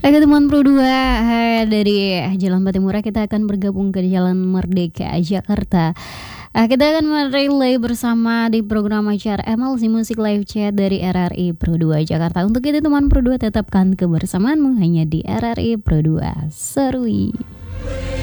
Oke teman Pro 2, dari Jalan Patimura kita akan bergabung ke Jalan Merdeka Jakarta. Kita akan merelay bersama di program acara MLC Musik Live Chat dari RRI Pro 2 Jakarta. Untuk itu teman Pro 2, tetapkan kebersamaanmu hanya di RRI Pro 2 Serui.